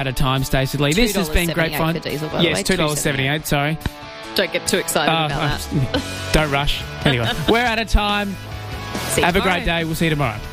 At a time, Stacey Lee. This has been great fun. For diesel, by the yes, way. $2.78, sorry. Don't get too excited about that. Don't rush. Anyway, we're out of time. See you Have a tomorrow. great day. We'll see you tomorrow.